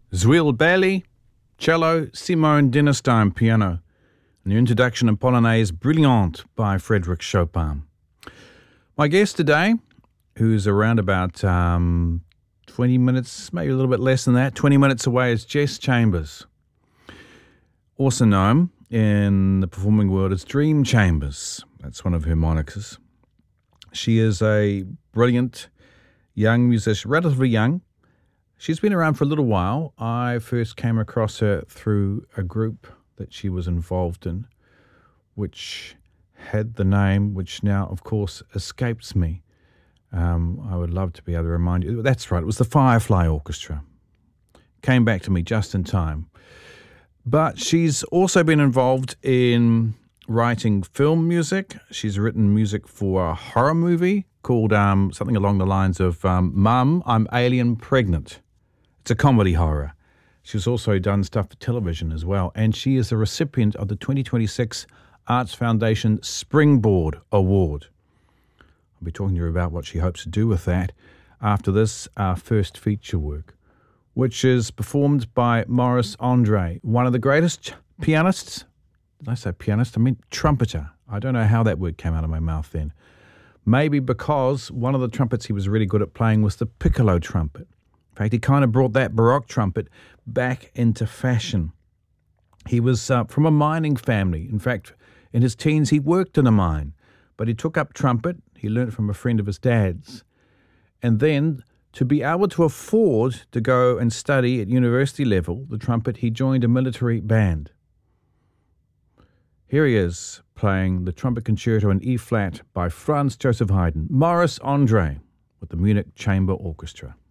Zuil Bailey, cello, Simone Dinnerstein, piano, and the introduction and Polonaise Brillante by Frédéric Chopin. My guest today, who's around about 20 minutes, maybe a little bit less than that, 20 minutes away, is Jess Chambers. Also known in the performing world as Dream Chambers. That's one of her monikers. She is a brilliant young musician, relatively young. She's been around for a little while. I first came across her through a group that she was involved in, which had the name, which now, of course, escapes me. I would love to be able to remind you. That's right, it was the Firefly Orchestra. Came back to me just in time. But she's also been involved in writing film music. She's written music for a horror movie called something along the lines of Mum, I'm Alien Pregnant. It's a comedy horror. She's also done stuff for television as well. And she is a recipient of the 2026 Arts Foundation Springboard Award. I'll be talking to her about what she hopes to do with that after this, our first feature work, which is performed by Maurice Andre, one of the greatest pianists. Did I say pianist? I mean trumpeter. I don't know how that word came out of my mouth then. Maybe because one of the trumpets he was really good at playing was the piccolo trumpet. In fact, he kind of brought that Baroque trumpet back into fashion. He was from a mining family. In fact, in his teens, he worked in a mine, but he took up trumpet. He learned from a friend of his dad's. And then, to be able to afford to go and study at university level, the trumpet, he joined a military band. Here he is, playing the Trumpet Concerto in E-flat by Franz Joseph Haydn, Maurice Andre, with the Munich Chamber Orchestra.